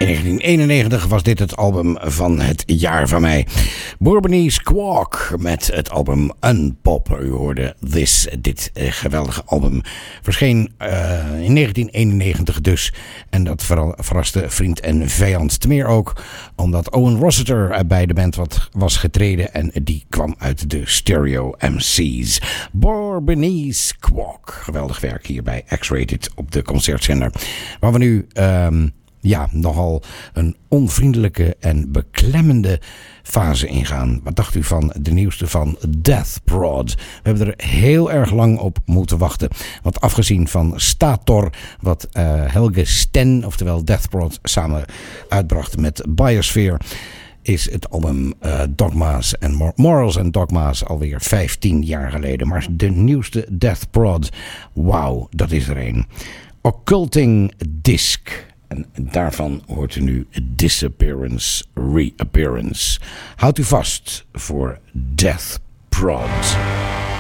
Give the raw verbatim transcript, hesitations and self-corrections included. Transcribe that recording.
In negentien eenennegentig was dit het album van het jaar van mij. Bourbonnais Squawk met het album Unpop. U hoorde This, dit uh, geweldige album. Verscheen uh, in negentien eenennegentig dus. En dat vooral verraste vriend en vijand. Te meer ook omdat Owen Rossiter bij de band wat was getreden. En die kwam uit de Stereo M C's. Bourbonnais Squawk. Geweldig werk hier bij X-Rated op de concertzender. Waar we nu... Um, Ja, nogal een onvriendelijke en beklemmende fase ingaan. Wat dacht u van de nieuwste van Death Prod? We hebben er heel erg lang op moeten wachten. Want afgezien van Stator, wat uh, Helge Sten, oftewel Death Prod, samen uitbracht met Biosphere, is het album uh, Dogma's en Mor- Morals and Dogma's alweer vijftien jaar geleden. Maar de nieuwste Death Prod, wauw, dat is er een. Occulting Disc. En daarvan hoort u nu Disappearance, Reappearance. Houdt u vast voor Death Prod.